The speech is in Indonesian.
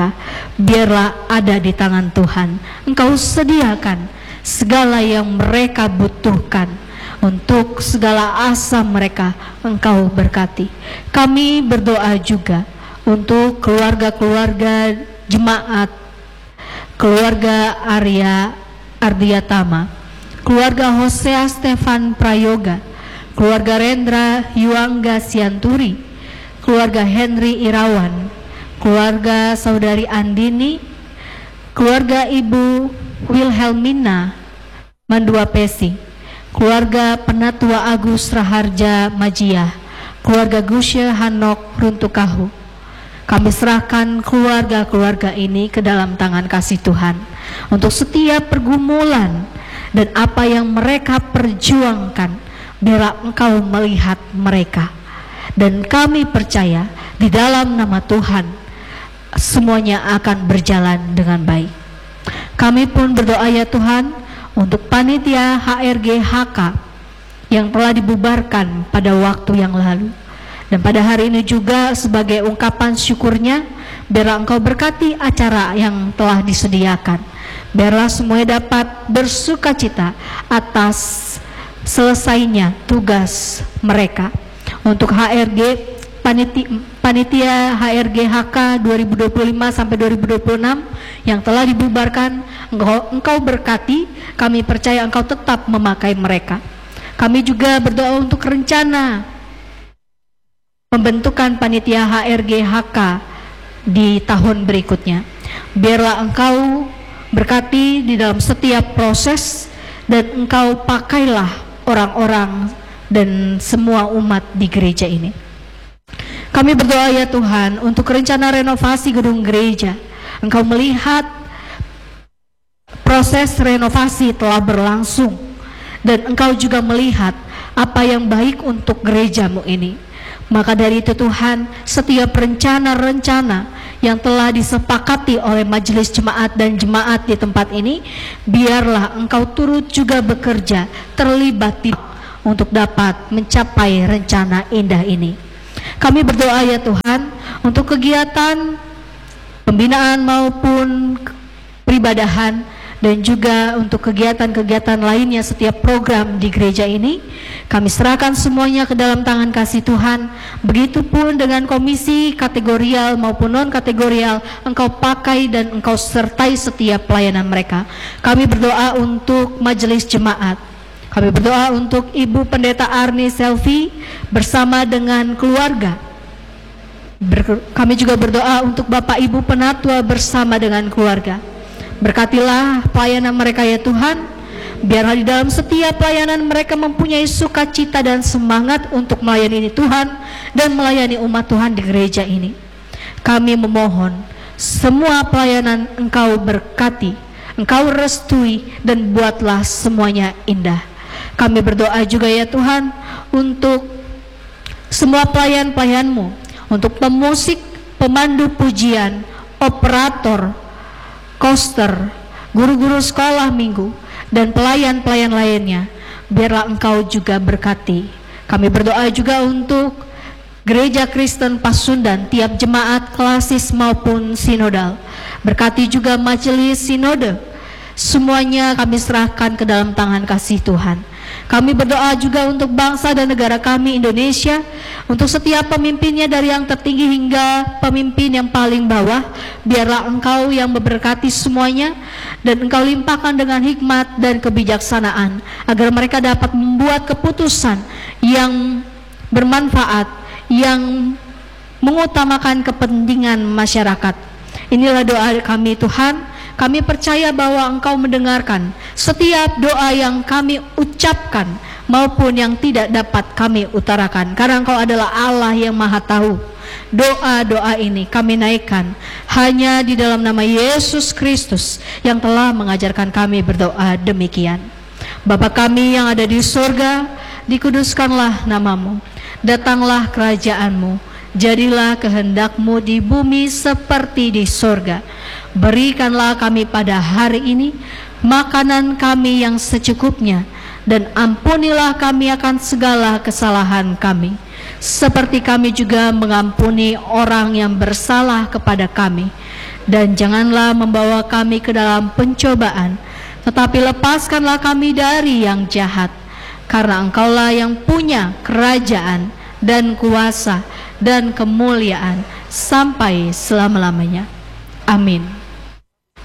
mereka biarlah ada di tangan Tuhan. Engkau sediakan segala yang mereka butuhkan. Untuk segala asa mereka Engkau berkati. Kami berdoa juga untuk keluarga-keluarga jemaat, keluarga Arya Ardiatama, keluarga Hosea Stefan Prayoga, keluarga Rendra Yuangga Sianturi, keluarga Henry Irawan, keluarga Saudari Andini, keluarga Ibu Wilhelmina Mandua Pesi, keluarga Penatua Agus Raharja Majiah, keluarga Gusya Hanok Runtukahu. Kami serahkan keluarga-keluarga ini ke dalam tangan kasih Tuhan untuk setiap pergumulan dan apa yang mereka perjuangkan. Biarlah Engkau melihat mereka, dan kami percaya di dalam nama Tuhan semuanya akan berjalan dengan baik. Kami pun berdoa ya Tuhan untuk panitia HRG HK yang telah dibubarkan pada waktu yang lalu. Dan pada hari ini juga sebagai ungkapan syukurnya, biarlah Engkau berkati acara yang telah disediakan. Biarlah semuanya dapat bersukacita atas selesainya tugas mereka. Untuk HRG, panitia HRG HK 2025 sampai 2026 yang telah dibubarkan, Engkau berkati. Kami percaya Engkau tetap memakai mereka. Kami juga berdoa untuk rencana pembentukan panitia HRG HK di tahun berikutnya. Biarlah Engkau berkati di dalam setiap proses, dan Engkau pakailah orang-orang dan semua umat di gereja ini. Kami berdoa ya Tuhan untuk rencana renovasi gedung gereja. Engkau melihat proses renovasi telah berlangsung, dan Engkau juga melihat apa yang baik untuk gerejamu ini. Maka dari itu Tuhan, setiap rencana-rencana yang telah disepakati oleh majelis jemaat dan jemaat di tempat ini, biarlah Engkau turut juga bekerja, terlibat untuk dapat mencapai rencana indah ini. Kami berdoa ya Tuhan untuk kegiatan pembinaan maupun peribadahan, dan juga untuk kegiatan-kegiatan lainnya setiap program di gereja ini. Kami serahkan semuanya ke dalam tangan kasih Tuhan. Begitupun dengan komisi kategorial maupun non-kategorial, Engkau pakai dan Engkau sertai setiap pelayanan mereka. Kami berdoa untuk majelis jemaat. Kami berdoa untuk Ibu Pendeta Arni Selvi bersama dengan keluarga. Kami juga berdoa untuk Bapak Ibu Penatua bersama dengan keluarga. Berkatilah pelayanan mereka ya Tuhan. Biarlah di dalam setiap pelayanan mereka mempunyai sukacita dan semangat untuk melayani Tuhan dan melayani umat Tuhan di gereja ini. Kami memohon semua pelayanan Engkau berkati, Engkau restui, dan buatlah semuanya indah. Kami berdoa juga ya Tuhan untuk semua pelayan-pelayan-Mu, untuk pemusik, pemandu pujian, operator, koster, guru-guru sekolah minggu, dan pelayan-pelayan lainnya. Biarlah Engkau juga berkati. Kami berdoa juga untuk Gereja Kristen Pasundan, tiap jemaat klasis maupun sinodal. Berkati juga majelis sinode. Semuanya kami serahkan ke dalam tangan kasih Tuhan. Kami berdoa juga untuk bangsa dan negara kami Indonesia, untuk setiap pemimpinnya dari yang tertinggi hingga pemimpin yang paling bawah. Biarlah Engkau yang memberkati semuanya, dan Engkau limpahkan dengan hikmat dan kebijaksanaan, agar mereka dapat membuat keputusan yang bermanfaat, yang mengutamakan kepentingan masyarakat. Inilah doa kami Tuhan. Kami percaya bahwa Engkau mendengarkan setiap doa yang kami ucapkan maupun yang tidak dapat kami utarakan, karena Engkau adalah Allah yang Maha Tahu. Doa-doa ini kami naikkan hanya di dalam nama Yesus Kristus yang telah mengajarkan kami berdoa demikian. Bapa kami yang ada di surga, dikuduskanlah nama-Mu, datanglah kerajaan-Mu, jadilah kehendak-Mu di bumi seperti di surga. Berikanlah kami pada hari ini makanan kami yang secukupnya, dan ampunilah kami akan segala kesalahan kami, seperti kami juga mengampuni orang yang bersalah kepada kami. Dan janganlah membawa kami ke dalam pencobaan, tetapi lepaskanlah kami dari yang jahat. Karena Engkaulah yang punya kerajaan dan kuasa dan kemuliaan sampai selama-lamanya. Amin.